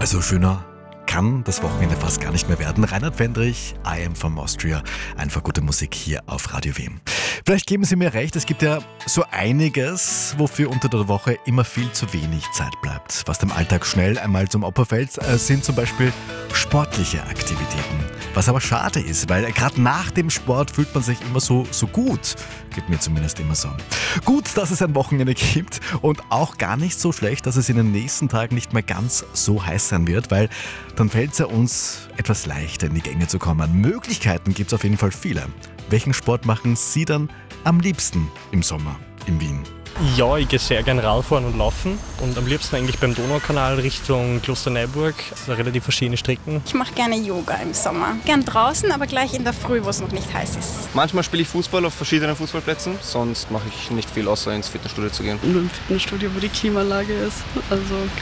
Also schöner kann das Wochenende fast gar nicht mehr werden. Reinhard Fendrich, I Am From Austria. Einfach gute Musik hier auf Radio W. Vielleicht geben Sie mir recht, es gibt ja so einiges, wofür unter der Woche immer viel zu wenig Zeit bleibt. Was dem Alltag schnell einmal zum Opfer fällt, sind zum Beispiel sportliche Aktivitäten. Was aber schade ist, weil gerade nach dem Sport fühlt man sich immer so gut. Geht mir zumindest immer so. Gut, dass es ein Wochenende gibt und auch gar nicht so schlecht, dass es in den nächsten Tagen nicht mehr ganz so heiß sein wird, weil dann fällt es ja uns etwas leichter in die Gänge zu kommen. Möglichkeiten gibt es auf jeden Fall viele. Welchen Sport machen Sie dann am liebsten im Sommer in Wien? Ja, ich gehe sehr gern Radfahren und laufen und am liebsten eigentlich beim Donaukanal Richtung Klosterneuburg. Das sind relativ verschiedene Strecken. Ich mache gerne Yoga im Sommer. Gern draußen, aber gleich in der Früh, wo es noch nicht heiß ist. Manchmal spiele ich Fußball auf verschiedenen Fußballplätzen, sonst mache ich nicht viel, außer ins Fitnessstudio zu gehen. Nur im Fitnessstudio, wo die Klimaanlage ist. Also